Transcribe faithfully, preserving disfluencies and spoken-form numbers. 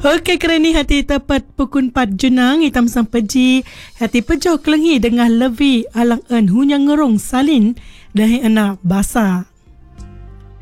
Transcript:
Okey, kerana hati tepat pukul empat junang hitam sang peji hati pejoh kelengi dengan levi alang en hunyang ngerong salin dahi anak basa.